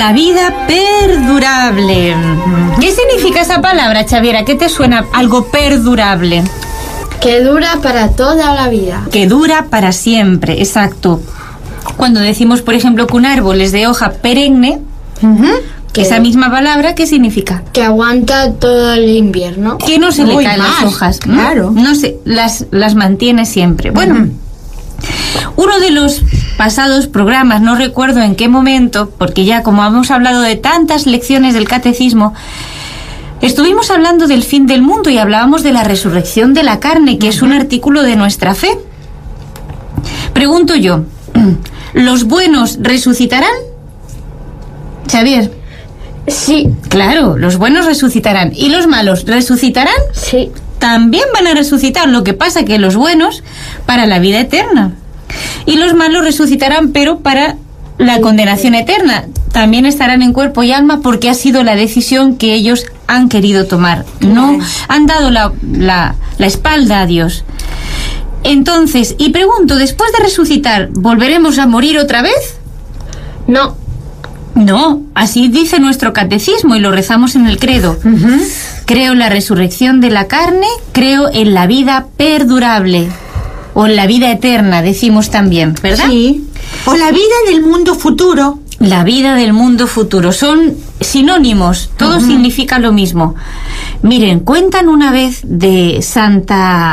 La vida perdurable. ¿Qué significa esa palabra, Xavier? ¿A qué te suena algo perdurable? Que dura para toda la vida. Que dura para siempre, exacto. Cuando decimos, por ejemplo, que un árbol es de hoja perenne, esa misma palabra, ¿qué significa? Que aguanta todo el invierno. Que no se le caen las hojas. Claro. No se, las mantiene siempre. Bueno, uno de los pasados programas, no recuerdo en qué momento, porque ya como hemos hablado de tantas lecciones del catecismo, estuvimos hablando del fin del mundo y hablábamos de la resurrección de la carne, que es un artículo de nuestra fe. Pregunto yo, ¿los buenos resucitarán? Xavier. Sí. Claro, los buenos resucitarán. ¿Y los malos resucitarán? Sí. También van a resucitar. Lo que pasa que los buenos para la vida eterna. Y los malos resucitarán, pero para la condenación eterna. También estarán en cuerpo y alma porque ha sido la decisión que ellos han querido tomar. No han dado la espalda a Dios. Entonces, y pregunto, ¿después de resucitar, volveremos a morir otra vez? No. No, así dice nuestro catecismo y lo rezamos en el credo. Creo en la resurrección de la carne, creo en la vida perdurable. O en la vida eterna, decimos también, ¿verdad? Sí. O la vida del mundo futuro. La vida del mundo futuro. Son sinónimos, todo significa lo mismo. Miren, cuentan una vez de San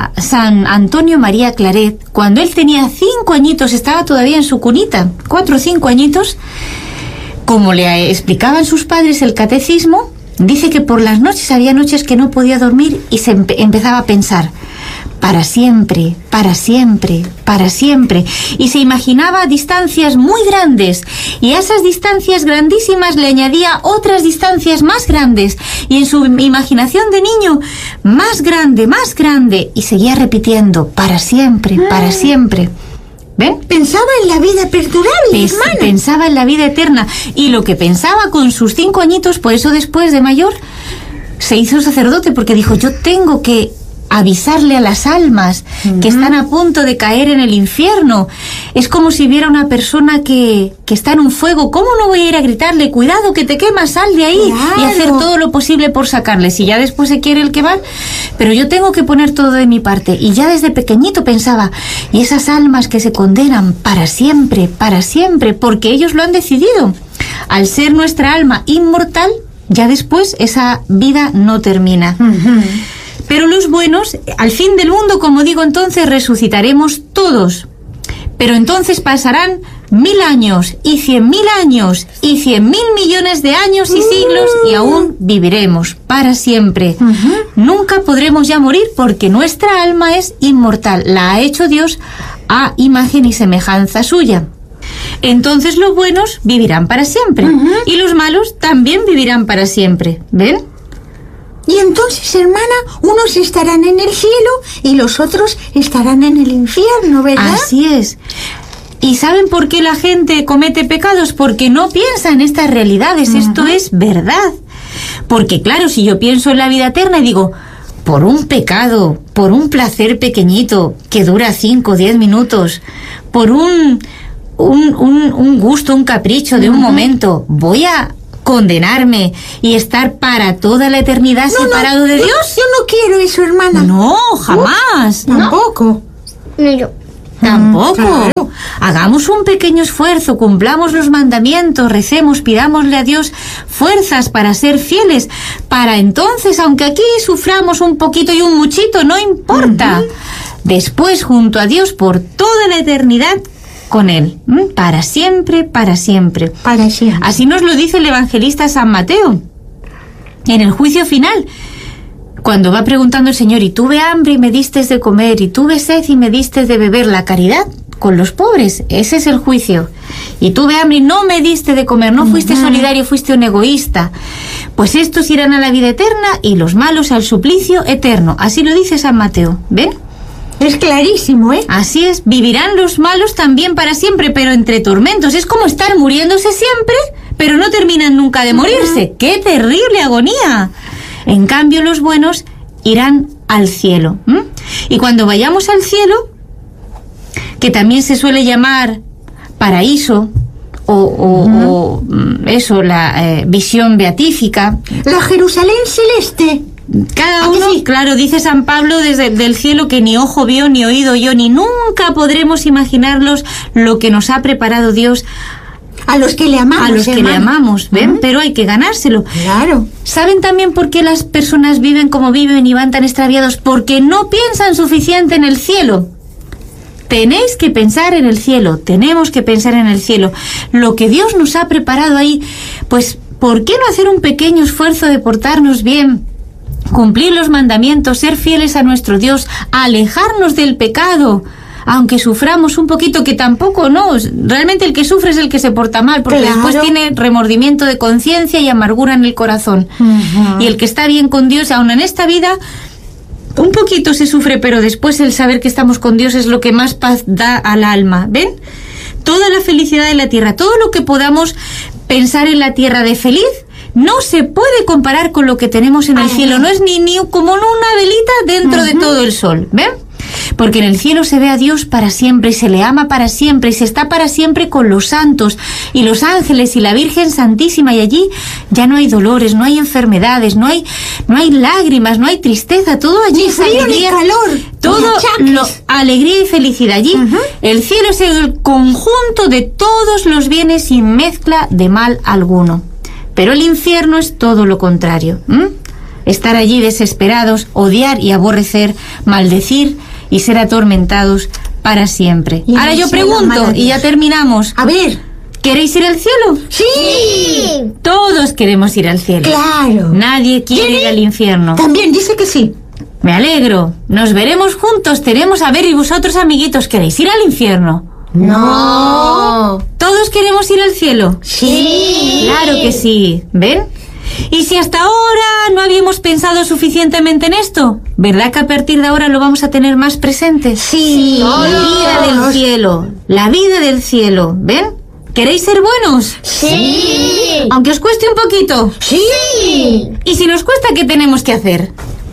Antonio María Claret, cuando él tenía 5 añitos, estaba todavía en su cunita, 4 o 5 añitos, como le explicaban sus padres el catecismo, dice que por las noches había noches que no podía dormir y se empezaba a pensar, para siempre, para siempre, para siempre. Y se imaginaba distancias muy grandes. Y a esas distancias grandísimas le añadía otras distancias más grandes. Y en su imaginación de niño, más grande, más grande. Y seguía repitiendo, para siempre, para siempre. ¿Ven? Pensaba en la vida perdurable, hermana. Pensaba en la vida eterna. Y lo que pensaba con sus 5 añitos, por eso después de mayor, se hizo sacerdote, porque dijo, yo tengo que avisarle a las almas que están a punto de caer en el infierno. Es como si viera una persona que está en un fuego. ¿Cómo no voy a ir a gritarle, cuidado que te quemas, sal de ahí? Claro. Y hacer todo lo posible por sacarle? Si ya después se quiere el que va, pero yo tengo que poner todo de mi parte. Y ya desde pequeñito pensaba, y esas almas que se condenan para siempre, porque ellos lo han decidido. Al ser nuestra alma inmortal, ya después esa vida no termina. Pero los buenos, al fin del mundo, como digo, entonces resucitaremos todos. Pero entonces pasarán 1000 años, y 100.000 años, y 100.000 millones de años y siglos, y aún viviremos para siempre. Nunca podremos ya morir porque nuestra alma es inmortal. La ha hecho Dios a imagen y semejanza suya. Entonces los buenos vivirán para siempre. Y los malos también vivirán para siempre. ¿Ven? Y entonces, hermana, unos estarán en el cielo y los otros estarán en el infierno, ¿verdad? Así es. ¿Y saben por qué la gente comete pecados? Porque no piensa en estas realidades. Esto es verdad. Porque claro, si yo pienso en la vida eterna y digo, por un pecado, por un placer pequeñito que dura 5 o 10 minutos, por un gusto, un capricho de un momento, voy a condenarme y estar para toda la eternidad separado de Dios. Yo no quiero eso, hermana. No, jamás. Tampoco. Ni yo. Tampoco. Claro. Hagamos un pequeño esfuerzo, cumplamos los mandamientos, recemos, pidámosle a Dios fuerzas para ser fieles, para entonces, aunque aquí suframos un poquito y un muchito, no importa. Después, junto a Dios, por toda la eternidad, con Él, para siempre, para siempre. Para siempre. Así nos lo dice el evangelista San Mateo, en el juicio final, cuando va preguntando el Señor, y tuve hambre y me diste de comer, y tuve sed y me diste de beber, la caridad con los pobres, ese es el juicio. Y tuve hambre y no me diste de comer, no fuiste solidario, fuiste un egoísta. Pues estos irán a la vida eterna y los malos al suplicio eterno. Así lo dice San Mateo, ¿ven? Es clarísimo, ¿eh? Así es, vivirán los malos también para siempre, pero entre tormentos. Es como estar muriéndose siempre, pero no terminan nunca de morirse. ¡Qué terrible agonía! En cambio, los buenos irán al cielo. Y cuando vayamos al cielo, que también se suele llamar paraíso o eso, la visión beatífica. La Jerusalén celeste. Cada uno, sí? claro, dice San Pablo desde del cielo que ni ojo vio, ni oído oyó, ni nunca podremos imaginarlos lo que nos ha preparado Dios A los que le amamos. a los que le hermana. amamos, ¿ven? Pero hay que ganárselo. Claro. ¿Saben también por qué las personas viven como viven y van tan extraviados? Porque no piensan suficiente en el cielo. Tenéis que pensar en el cielo, tenemos que pensar en el cielo. Lo que Dios nos ha preparado ahí, pues, ¿por qué no hacer un pequeño esfuerzo de portarnos bien? Cumplir los mandamientos, ser fieles a nuestro Dios, alejarnos del pecado, aunque suframos un poquito, que tampoco no, realmente el que sufre es el que se porta mal, porque Claro. después tiene remordimiento de conciencia y amargura en el corazón. Y el que está bien con Dios, aun en esta vida, un poquito se sufre, pero después el saber que estamos con Dios es lo que más paz da al alma, ¿ven? Toda la felicidad de la tierra, todo lo que podamos pensar en la tierra de feliz, no se puede comparar con lo que tenemos en el cielo. No es ni como una velita dentro de todo el sol, ¿ven? Porque en el cielo se ve a Dios para siempre y se le ama para siempre y se está para siempre con los santos y los ángeles y la Virgen Santísima, y allí ya no hay dolores, no hay enfermedades, no hay lágrimas, no hay tristeza, todo allí Ni es frío, ni alegría, calor, todo ni achaques. alegría y felicidad. Allí el cielo es el conjunto de todos los bienes sin mezcla de mal alguno. Pero el infierno es todo lo contrario. Estar allí desesperados, odiar y aborrecer, maldecir y ser atormentados para siempre. Y en Ahora el yo cielo, pregunto, amada y ya Dios. terminamos. A ver. ¿Queréis ir al cielo? ¡Sí! Todos queremos ir al cielo. Claro. Nadie quiere ir al infierno. También dice que sí. Me alegro. Nos veremos juntos. Tenemos a ver, y vosotros, amiguitos, ¿queréis ir al infierno? No. ¿Todos queremos ir al cielo? Sí. Claro que sí. ¿Ven? Y si hasta ahora no habíamos pensado suficientemente en esto, ¿verdad que a partir de ahora lo vamos a tener más presente? Sí. La vida del cielo. La vida del cielo. ¿Ven? ¿Queréis ser buenos? Sí. Aunque os cueste un poquito. Sí. Y si nos cuesta, ¿qué tenemos que hacer?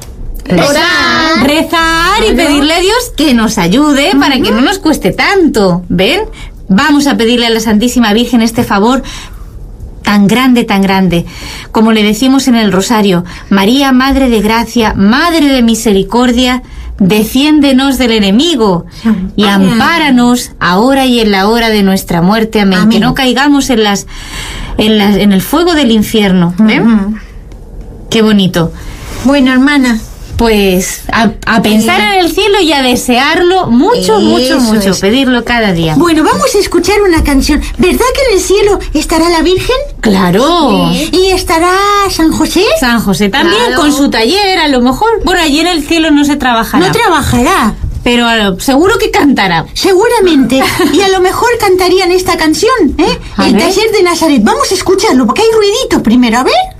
Orar. Rezar y pedirle a Dios que nos ayude para que no nos cueste tanto. ¿Ven? Vamos a pedirle a la Santísima Virgen este favor tan grande, como le decimos en el rosario: María, Madre de Gracia, Madre de Misericordia, defiéndenos del enemigo y ampáranos ahora y en la hora de nuestra muerte. Amén. Amén. Que no caigamos en el fuego del infierno. ¿Ven? Qué bonito. Bueno, hermana. Pues a pensar en el cielo y a desearlo mucho, Eso mucho, es. pedirlo cada día. Bueno, vamos a escuchar una canción. ¿Verdad que en el cielo estará la Virgen? Claro. ¿Y estará San José? San José también, Claro. con su taller, a lo mejor. Bueno, allí en el cielo no se trabajará, No trabajará. pero seguro que cantará. Seguramente. Y a lo mejor cantarían esta canción, ¿eh? A El ver. taller de Nazaret. Vamos a escucharlo, porque hay ruidito primero. A ver.